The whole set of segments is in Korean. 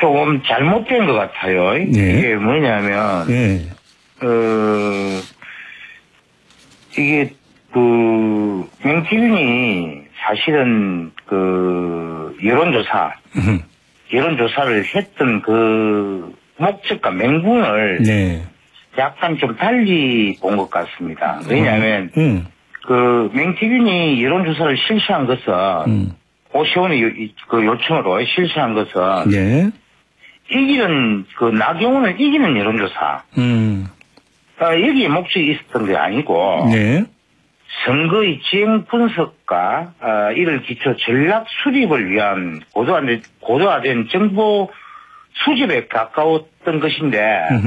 조금 잘못된 것 같아요. 네. 이게 뭐냐면, 네. 이게, 명태균이 사실은 여론조사를 했던 그 목적과 명분을 네. 약간 좀 달리 본 것 같습니다. 왜냐하면, 명태균이 여론조사를 실시한 것은, 오시원의 요청으로 실시한 것은, 네. 나경원을 이기는 여론조사. 여기에 목적이 있었던 게 아니고, 네. 선거의 지형 분석과, 이를 기초 전략 수립을 위한 고도화된 정보 수집에 가까웠던 것인데,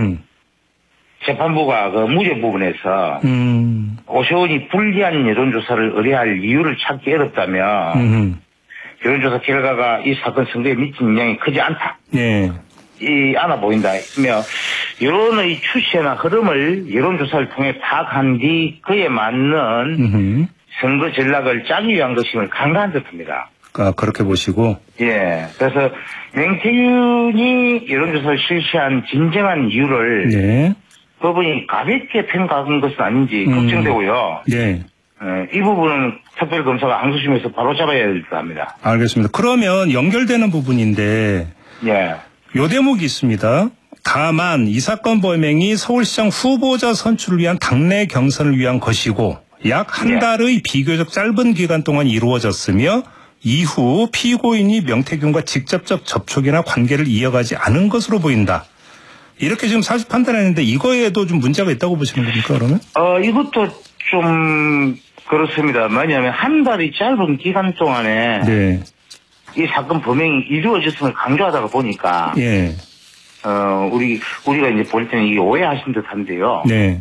재판부가 그 무죄 부분에서, 오시원이 불리한 여론조사를 의뢰할 이유를 찾기 어렵다며, 여론조사 결과가 이 사건 선거에 미친 영향이 크지 않다. 네. 않아 보인다며 여론의 추세나 흐름을 여론조사를 통해 파악한 뒤 그에 맞는 선거 전략을 짜기 위한 것임을 간과한 듯합니다. 아, 그렇게 보시고. 예. 그래서 명태균이 여론조사를 실시한 진정한 이유를 네. 법원이 가볍게 평가한 것은 아닌지 걱정되고요. 네. 이 부분은 특별검사가 항소심에서 바로 잡아야 될 듯 합니다. 알겠습니다. 그러면 연결되는 부분인데. 예. 요 대목이 있습니다. 다만 이 사건 범행이 서울시장 후보자 선출을 위한 당내 경선을 위한 것이고 약 한 달의 비교적 짧은 기간 동안 이루어졌으며 이후 피고인이 명태균과 직접적 접촉이나 관계를 이어가지 않은 것으로 보인다. 이렇게 지금 사실 판단했는데 이거에도 좀 문제가 있다고 보시는 겁니까, 그러면? 이것도 좀 그렇습니다. 뭐냐면 한 달의 짧은 기간 동안에 네. 이 사건 범행이 이루어졌음을 강조하다가 보니까 예. 우리가 이제 볼 때는 이게 오해하신 듯한데요. 네.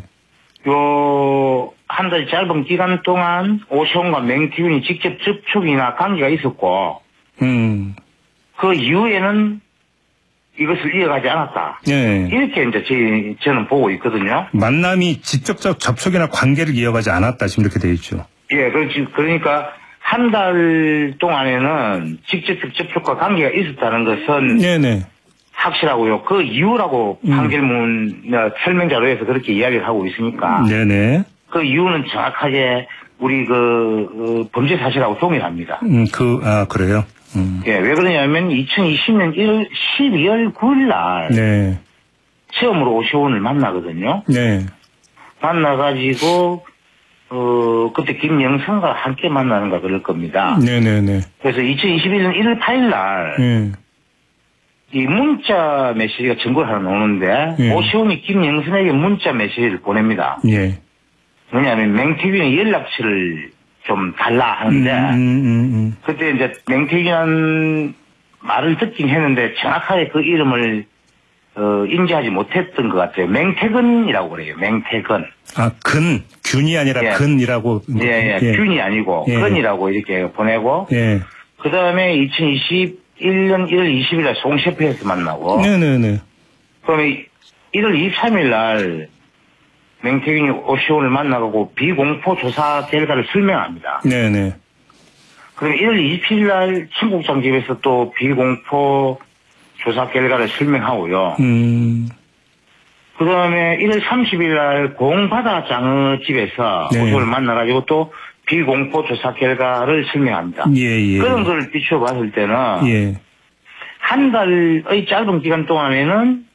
한 달의 짧은 기간 동안 오시원과 명태균이 직접 접촉이나 관계가 있었고 그 이후에는 이것을 이어가지 않았다. 네. 이렇게 이제 저는 보고 있거든요. 만남이 직접적 접촉이나 관계를 이어가지 않았다 지금 이렇게 돼 있죠. 예, 그러니까 한 달 동안에는 직접적 접촉과 관계가 있었다는 것은 네네. 확실하고요. 그 이유라고 판결문 설명 자료에서 그렇게 이야기를 하고 있으니까. 네네. 그 이유는 정확하게 우리 범죄 사실하고 동일합니다. 그래요? 예, 왜 그러냐면 2020년 12월 9일 날. 네. 처음으로 오시원을 만나거든요. 네. 만나가지고, 그때 김영선과 함께 만나는가 그럴 겁니다. 네네네. 그래서 2021년 1월 8일 날. 이 문자 메시지가 증거를 하나 나오는데, 오시원이 김영선에게 문자 메시지를 보냅니다. 예. 뭐냐면 맹태균의 연락처를 좀 달라 하는데, 그때 이제 맹태균 말을 듣긴 했는데 정확하게 그 이름을 인지하지 못했던 것 같아요. 맹태근이라고 그래요. 맹태근. 아, 균이 아니라 예. 근이라고. 예. 균이 아니고 근이라고 이렇게 보내고. 예. 그 다음에 2021년 1월 20일 날 송셰프에서 만나고. 네네네. 그러면 1월 23일 날 맹태균이 오시원을 만나고 비공포 조사 결과를 설명합니다. 네네. 그럼 1월 27일 날 청국장 집에서 또 비공포 조사 결과를 설명하고요. 그 다음에 1월 30일 날 공바다 장어 집에서 오시원을 만나가지고 또 비공포 조사 결과를 설명합니다. 예. 그런 걸 비추어 봤을 때는 예. 한 달의 짧은 기간 동안에는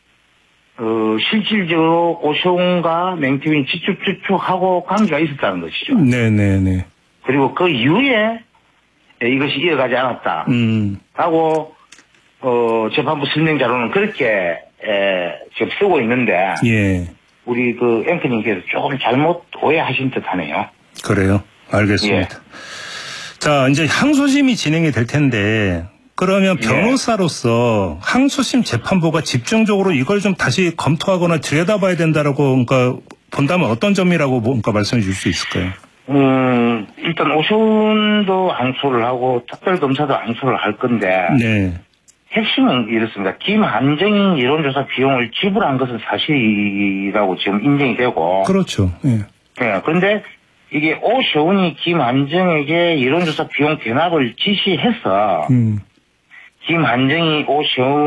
실질적으로 오시원과 맹태균이 직접 접촉하고 관계가 있었다는 것이죠. 네네네. 그리고 그 이후에 이것이 이어가지 않았다. 하고 재판부 설명 자료는 그렇게 지금 쓰고 있는데 예. 우리 앵커님께서 조금 잘못 오해하신 듯하네요. 그래요. 알겠습니다. 예. 자, 이제 항소심이 진행이 될 텐데 그러면 변호사로서 항소심 재판부가 집중적으로 이걸 좀 다시 검토하거나 들여다봐야 된다라고 그러니까 본다면 어떤 점이라고 뭔가 말씀해 줄 수 있을까요? 일단 오시원도 항소를 하고 특별검사도 항소를 할 건데 네. 핵심은 이렇습니다. 김한정이 여론조사 비용을 지불한 것은 사실이라고 지금 인정이 되고 그렇죠. 예. 네, 그런데 이게 오시원이 김한정에게 여론조사 비용 대납을 지시해서 김한정이 오시원